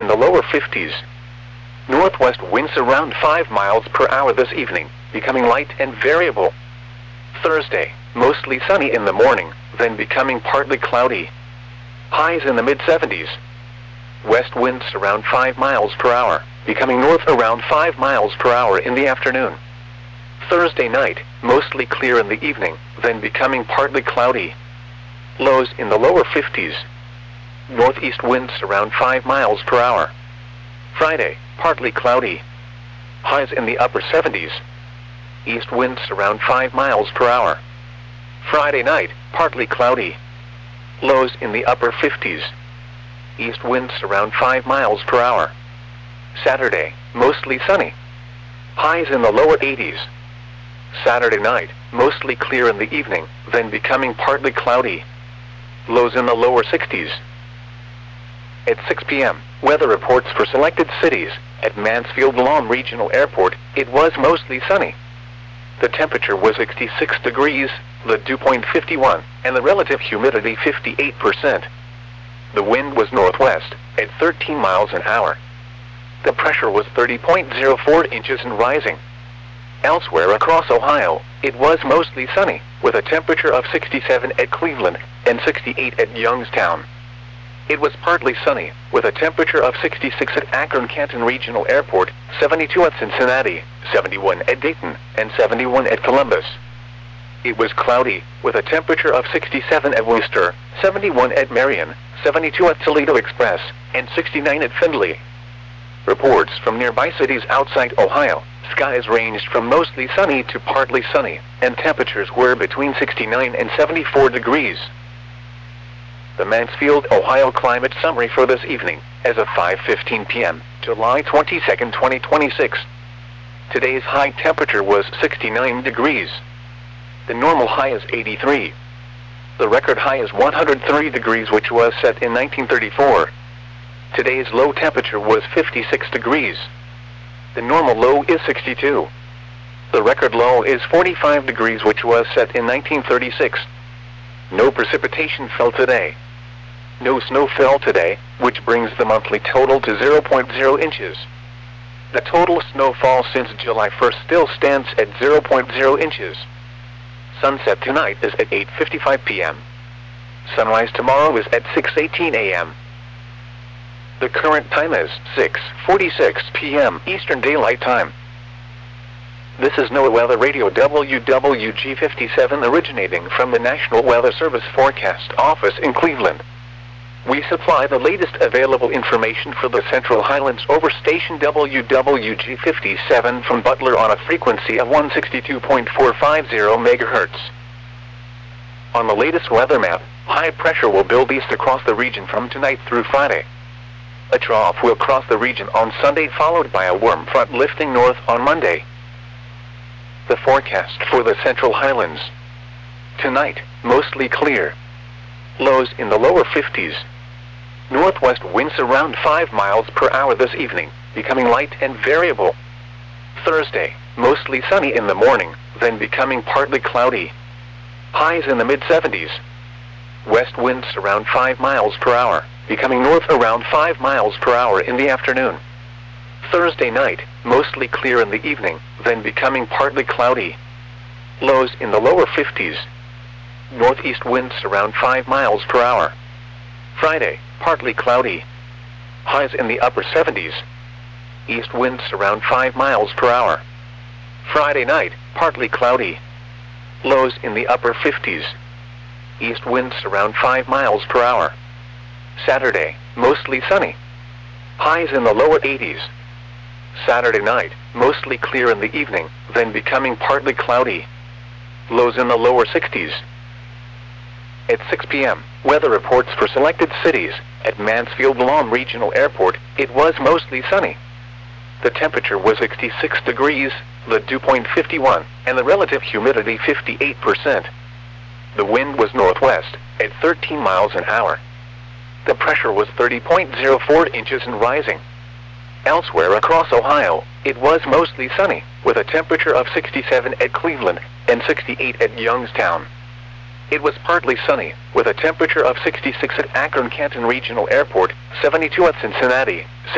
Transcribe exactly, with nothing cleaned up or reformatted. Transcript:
the lower fifties. Northwest winds around five miles per hour this evening, becoming light and variable. Thursday, mostly sunny in the morning, then becoming partly cloudy. Highs in the mid seventies. West winds around five miles per hour, becoming north around five miles per hour in the afternoon. Thursday night, mostly clear in the evening, then becoming partly cloudy. Lows in the lower fifties. Northeast winds around five miles per hour. Friday, partly cloudy. Highs in the upper seventies. East winds around five miles per hour. Friday night, partly cloudy. Lows in the upper fifties. East winds around five miles per hour. Saturday, mostly sunny. Highs in the lower eighties. Saturday night, mostly clear in the evening, then becoming partly cloudy. Lows in the lower sixties. At six p m, weather reports for selected cities. At Mansfield Lawn Regional Airport, it was mostly sunny. The temperature was sixty-six degrees, the dew point fifty-one, and the relative humidity fifty-eight percent. The wind was northwest, at thirteen miles an hour. The pressure was thirty point zero four inches and rising. Elsewhere across Ohio, it was mostly sunny, with a temperature of sixty-seven at Cleveland and sixty-eight at Youngstown. It was partly sunny, with a temperature of sixty-six at Akron-Canton Regional Airport, seventy-two at Cincinnati, seventy-one at Dayton, and seventy-one at Columbus. It was cloudy, with a temperature of sixty-seven at Worcester, seventy-one at Marion, seventy-two at Toledo Express, and sixty-nine at Findlay. Reports from nearby cities outside Ohio, skies ranged from mostly sunny to partly sunny, and temperatures were between sixty-nine and seventy-four degrees. The Mansfield, Ohio climate summary for this evening, as of five fifteen p m, July twenty-second, twenty twenty-six. Today's high temperature was sixty-nine degrees. The normal high is eighty-three. The record high is one hundred thirty degrees, which was set in nineteen thirty-four. Today's low temperature was fifty-six degrees. The normal low is sixty-two. The record low is forty-five degrees, which was set in nineteen thirty-six. No precipitation fell today. No snow fell today, which brings the monthly total to zero point zero inches. The total snowfall since July first still stands at zero point zero inches. Sunset tonight is at eight fifty-five p m Sunrise tomorrow is at six eighteen a m The current time is six forty-six p m Eastern Daylight Time. This is NOAA Weather Radio W W G fifty-seven, originating from the National Weather Service Forecast Office in Cleveland. We supply the latest available information for the Central Highlands over station W W G fifty-seven from Butler on a frequency of one sixty-two point four five zero megahertz. On the latest weather map, high pressure will build east across the region from tonight through Friday. A trough will cross the region on Sunday, followed by a warm front lifting north on Monday. The forecast for the Central Highlands. Tonight, mostly clear. Lows in the lower fifties. Northwest winds around five miles per hour this evening, becoming light and variable. Thursday, mostly sunny in the morning, then becoming partly cloudy. Highs in the mid seventies. West winds around five miles per hour, becoming north around five miles per hour in the afternoon. Thursday night, mostly clear in the evening, then becoming partly cloudy. Lows in the lower fifties. Northeast winds around five miles per hour. Friday, partly cloudy. Highs in the upper seventies. East winds around five miles per hour. Friday night, partly cloudy. Lows in the upper fifties. East winds around five miles per hour. Saturday, mostly sunny. Highs in the lower eighties. Saturday night, mostly clear in the evening, then becoming partly cloudy. Lows in the lower sixties. At six p m, weather reports for selected cities. At Mansfield Lawn Regional Airport, it was mostly sunny. The temperature was sixty-six degrees, the dew point fifty-one, and the relative humidity fifty-eight percent. The wind was northwest, at thirteen miles an hour. The pressure was thirty point zero four inches and rising. Elsewhere across Ohio, it was mostly sunny, with a temperature of sixty-seven at Cleveland and sixty-eight at Youngstown. It was partly sunny, with a temperature of sixty-six at Akron-Canton Regional Airport, seventy-two at Cincinnati,